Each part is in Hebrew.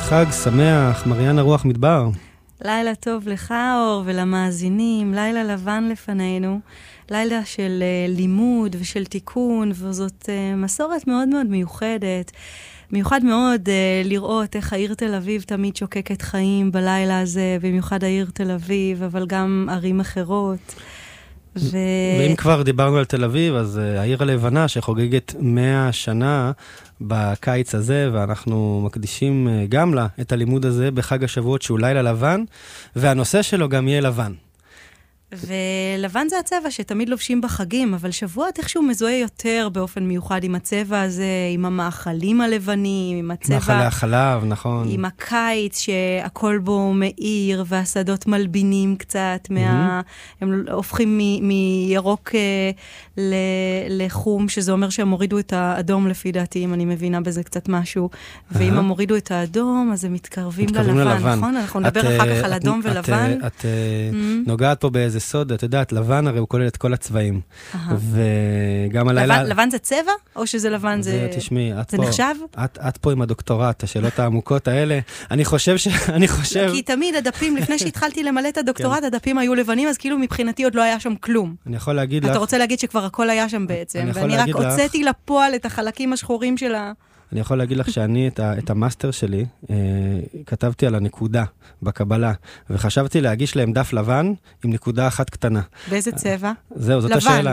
חג שמח, מריאנה רוח מדבר. לילה טוב לך אור ולמאזינים, לילה לבן לפנינו, לילה של לימוד ושל תיקון, וזאת מסורת מאוד מאוד מיוחדת. מיוחד מאוד לראות איך העיר תל אביב תמיד שוקקת חיים בלילה הזה, במיוחד העיר תל אביב, אבל גם ערים אחרות. ואם כבר דיברנו על תל אביב, אז העיר הלבנה שחוגגת 100 שנה בקיץ הזה, ואנחנו מקדישים גם לה את הלימוד הזה בחג השבועות שהוא לילה לבן, והנושא שלו גם יהיה לבן. ולבן זה הצבע שתמיד לובשים בחגים, אבל שבועות איכשהו מזוהה יותר באופן מיוחד עם הצבע הזה, עם המאכלים הלבנים, עם הצבע... מאכלי החלב, נכון. עם הקיץ שהכל בו מאיר, והשדות מלבינים קצת, הם הופכים מירוק לחום, שזה אומר שהם הורידו את האדום לפי דעתי, אם אני מבינה בזה קצת משהו, ואם הם הורידו את האדום, אז הם מתקרבים ללבן, נכון? אנחנו נדבר אחר כך על אדום ולבן. את נוגעת פה באיזה סוד, את יודעת, לבן הרי הוא כולל את כל הצבעים. וגם הלילה... לבן זה צבע? או שזה לבן זה... תשמעי, זה נחשב? את פה עם הדוקטורט, השאלות העמוקות האלה. אני חושב... כי תמיד הדפים, לפני שהתחלתי למלא את הדוקטורט, הדפים היו לבנים, אז כאילו מבחינתי עוד לא היה שם כלום. אני יכול להגיד לך... אתה רוצה להגיד שכבר הכל היה שם בעצם, ואני רק הוצאתי לפועל את החלקים השחורים של ה... אני יכול להגיד לך שאני את המאסטר שלי, כתבתי על הנקודה בקבלה, וחשבתי להגיש להם דף לבן עם נקודה אחת קטנה. באיזה צבע? זהו, זאת השאלה.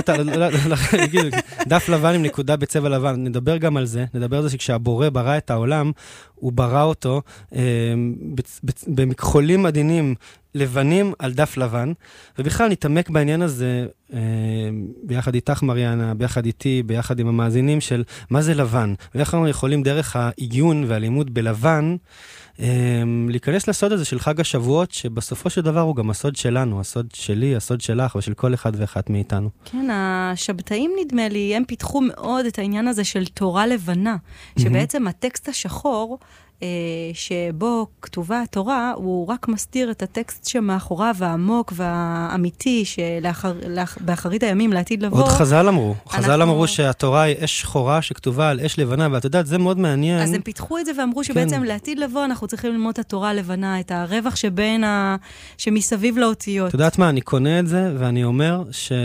דף לבן עם נקודה בצבע לבן. נדבר גם על זה, נדבר על זה שכשהבורא ברא את העולם, הוא ברא אותו במכחולים עדינים לבנים על דף לבן, ובכלל נתעמק בעניין הזה ביחד איתך מריאנה, ביחד איתי, ביחד עם המאזינים של מה זה לבן, ואיך אנחנו יכולים דרך העיון והלימוד בלבן להיכנס לסוד הזה של חג השבועות, שבסופו של דבר הוא גם הסוד שלנו, הסוד שלי, הסוד שלך ושל כל אחד ואחת מאיתנו. כן, השבתאים נדמה לי, הם פיתחו מאוד את העניין הזה של תורה לבנה, שבעצם הטקסט השחור, שבו כתובה התורה, הוא רק מסתיר את הטקסט שמאחוריו, העמוק והאמיתי, שבאחרית הימים לעתיד לבוא. עוד חז"ל אמרו. חז"ל אמרו שהתורה היא אש שחורה שכתובה על אש לבנה, ואת יודעת, זה מאוד מעניין. אז הם פיתחו את זה ואמרו שבעצם לעתיד לבוא אנחנו צריכים ללמוד את התורה הלבנה, את הרווח שמסביב לאותיות. את יודעת מה, אני קונה את זה, ואני אומר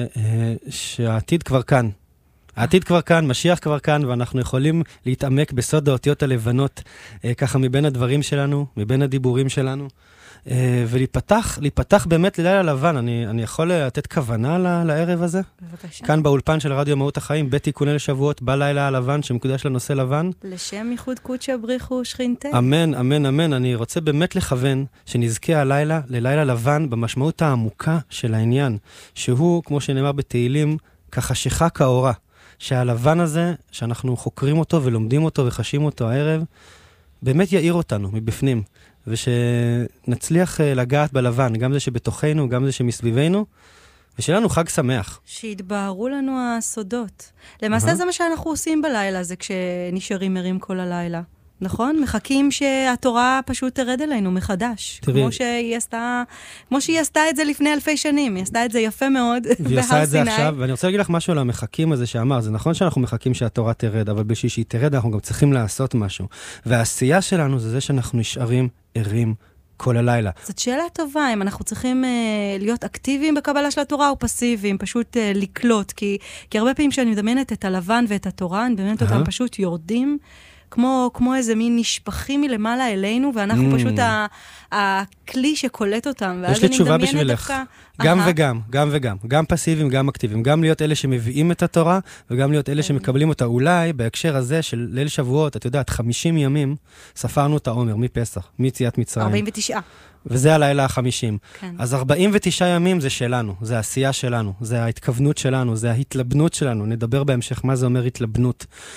שהעתיד כבר כאן. העתיד כבר כאן, משיח כבר כאן, ואנחנו יכולים להתעמק בסוד האותיות הלבנות, ככה מבין הדברים שלנו, מבין הדיבורים שלנו, ולהיפתח באמת ללילה לבן. אני יכול לתת כוונה לערב הזה? בבקשה. כאן באולפן של רדיו מהות החיים, בית תיקוני לשבועות, בלילה הלבן, שמקודש לנושא לבן. לשם ייחוד קודשא בריחו שכינתה. אמן, אמן, אמן. אני רוצה באמת לכוון שנזכה הלילה ללילה לבן, במשמעות העמוקה של העניין, שהוא, כמו שנאמר בתהילים, כחשיכה כאורה. שהלבן הזה, שאנחנו חוקרים אותו ולומדים אותו וחשים אותו הערב, באמת יאיר אותנו מבפנים, ושנצליח לגעת בלבן, גם זה שבתוכנו, גם זה שמסביבנו, ושלנו חג שמח. שיתבהרו לנו הסודות. למעשה זה מה שאנחנו עושים בלילה הזה, כשנשארים ערים כל הלילה. נכון? מחכים שהתורה פשוט תרד אלינו מחדש. כמו שהיא עשתה את זה לפני אלפי שנים. היא עשתה את זה יפה מאוד בהר סיני. והיא עושה את זה עכשיו, ואני רוצה להגיד לך משהו על המחכים הזה שאמר. זה נכון שאנחנו מחכים שהתורה תרד, אבל בשביל שהיא תרד אנחנו גם צריכים לעשות משהו. והעשייה שלנו זה שאנחנו נשארים ערים כל הלילה. זאת שאלה טובה, אם אנחנו צריכים להיות אקטיביים בקבלה של התורה או פסיביים, פשוט לקלוט. כי הרבה פעמים שאני מדמיינת את הלבן ואת התורה, אני מדמיינת אותם פשוט יורדים, כמו איזה מין נשפכים מלמעלה אלינו, ואנחנו פשוט הכלי שקולט אותם. יש לי תשובה בשבילך. גם וגם, גם וגם. גם פסיביים, גם אקטיביים. גם להיות אלה שמביאים את התורה, וגם להיות אלה שמקבלים אותה. אולי בהקשר הזה של ליל שבועות, את יודעת, 50 ימים, ספרנו את העומר מפסח, מיציאת מצרים. 49. וזה הלילה ה-50. כן. אז 49 ימים זה שלנו, זה העשייה שלנו, זה ההתכוונות שלנו, זה ההתלבנות שלנו. נדבר בהמשך מה זה אומר התלבנות.